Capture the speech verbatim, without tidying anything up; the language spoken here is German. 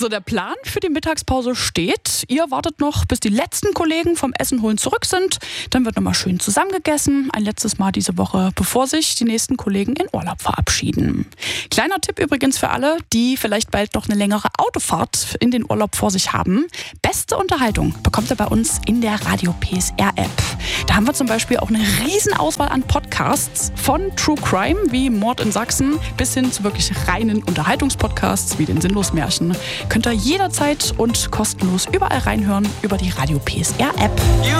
So, der Plan für die Mittagspause steht. Ihr wartet noch, bis die letzten Kollegen vom Essen holen zurück sind. Dann wird nochmal schön zusammengegessen. Ein letztes Mal diese Woche, bevor sich die nächsten Kollegen in Urlaub verabschieden. Kleiner Tipp übrigens für alle, die vielleicht bald noch eine längere Autofahrt in den Urlaub vor sich haben. Beste Unterhaltung bekommt ihr bei uns in der Radio P S R-App. Da haben wir zum Beispiel auch eine riesen Auswahl an Podcasts. Von True Crime wie Mord in Sachsen bis hin zu wirklich reinen Unterhaltungspodcasts wie den Sinnlos-Märchen. Könnt ihr jederzeit und kostenlos überall reinhören über die Radio P S R-App.